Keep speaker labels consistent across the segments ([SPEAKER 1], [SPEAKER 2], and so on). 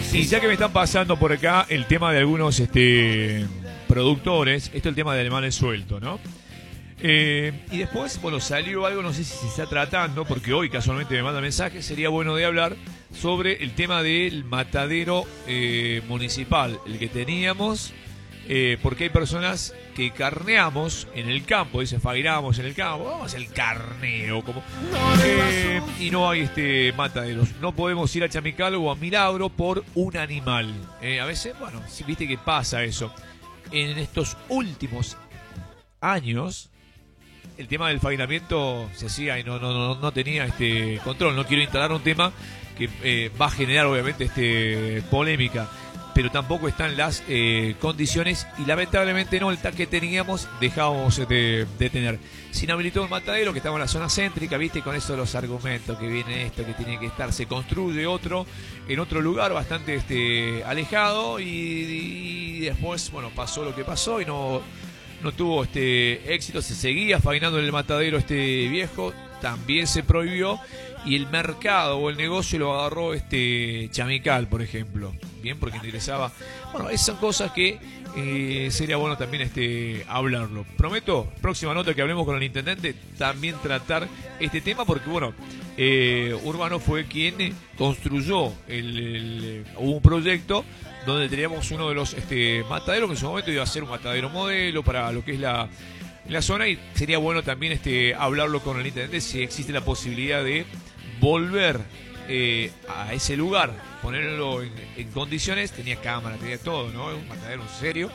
[SPEAKER 1] Y ya que me están pasando por acá el tema de algunos productores, esto es el tema de animales sueltos, ¿no? Y después, bueno, salió algo, no sé si se está tratando, porque hoy casualmente me manda mensaje, sería bueno de hablar sobre el tema del matadero municipal, el que teníamos, porque hay personas que carneamos en el campo, dice, fairamos en el campo, vamos a hacer el carneo, como, y no hay mataderos, no podemos ir a Chamical o a Milagro por un animal. A veces, bueno, si viste que pasa eso. En estos últimos años, el tema del faenamiento se hacía y no tenía control. No quiero instalar un tema que va a generar obviamente polémica, pero tampoco están las condiciones y lamentablemente no, el que teníamos dejábamos de tener. Se inhabilitó un matadero que estaba en la zona céntrica, viste, con eso de los argumentos que viene esto, que tiene que estar, se construye otro en otro lugar bastante alejado y después, bueno, pasó lo que pasó y no tuvo éxito, se seguía faenando en el matadero viejo, también se prohibió y el mercado o el negocio lo agarró Chamical, por ejemplo, bien, porque interesaba. Bueno, esas son cosas que sería bueno también hablarlo. Prometo, próxima nota que hablemos con el intendente, también tratar este tema, porque bueno, Urbano fue quien construyó hubo un proyecto donde teníamos uno de los mataderos que en su momento iba a ser un matadero modelo para lo que es la zona, y sería bueno también hablarlo con el intendente si existe la posibilidad de volver a ese lugar, ponerlo en condiciones, tenía cámara, tenía todo, ¿no? Un matadero serio,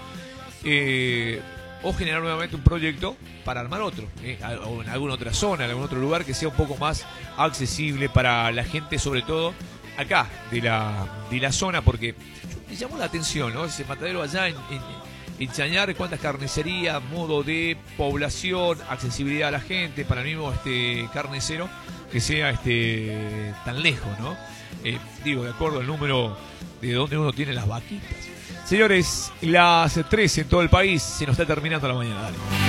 [SPEAKER 1] o generar nuevamente un proyecto para armar otro, o en alguna otra zona, en algún otro lugar que sea un poco más accesible para la gente, sobre todo acá de la zona, porque me llamó la atención, ¿no? Ese matadero allá en Chañar, cuántas carnicerías, modo de población, accesibilidad a la gente, para el mismo carnicero, que sea tan lejos, ¿no? Digo, de acuerdo al número de donde uno tiene las vaquitas. Señores, las 3 en todo el país, se nos está terminando la mañana, dale.